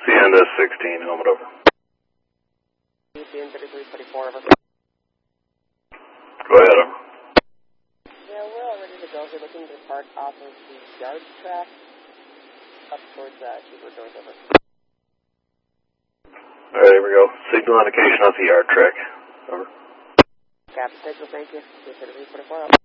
Sienna 16, helmet over. CN 3344, over. Go ahead, over. Yeah, we're all ready to go. We're looking to depart off of the yard track up towards Cheever North, over. Alright, here we go. Signal indication off the yard track. Over. Captain Central, thank you. CN 3344, over.